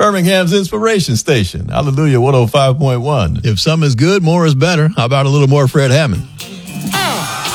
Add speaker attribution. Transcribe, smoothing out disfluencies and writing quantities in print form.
Speaker 1: Birmingham's Inspiration Station. Hallelujah, 105.1.
Speaker 2: If some is good, more is better. How about a little more Fred Hammond?